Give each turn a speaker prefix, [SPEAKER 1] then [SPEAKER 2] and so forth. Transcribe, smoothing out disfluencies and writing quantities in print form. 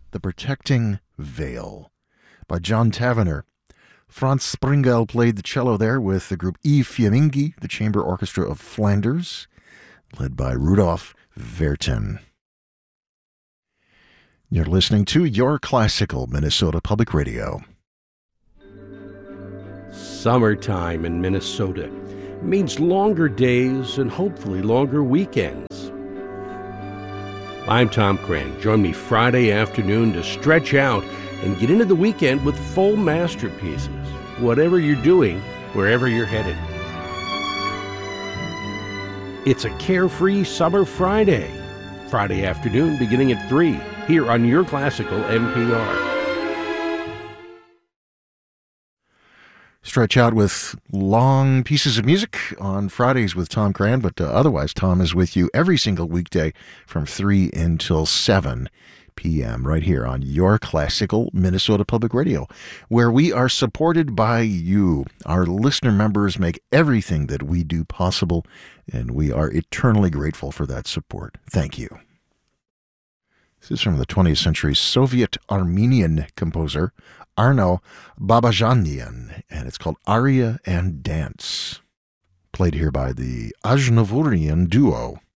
[SPEAKER 1] The Protecting Veil by John Tavener. Franz Springel played the cello there with the group I Fiammingi, the chamber orchestra of Flanders, led by Rudolf Vertin. You're listening to Your Classical Minnesota Public Radio.
[SPEAKER 2] Summertime in Minnesota means longer days and hopefully longer weekends. I'm Tom Cran. Join me Friday afternoon to stretch out and get into the weekend with full masterpieces, whatever you're doing, wherever you're headed. It's a carefree summer Friday afternoon beginning at 3 here on Your Classical NPR.
[SPEAKER 1] Stretch out with long pieces of music on Fridays with Tom Cran, but otherwise Tom is with you every single weekday from 3 until 7 p.m. right here on Your Classical Minnesota Public Radio, where we are supported by you. Our listener members make everything that we do possible, and we are eternally grateful for that support. Thank you. This is from the 20th century Soviet-Armenian composer Arno Babajanian, and it's called Aria and Dance, played here by the Aznavourian Duo.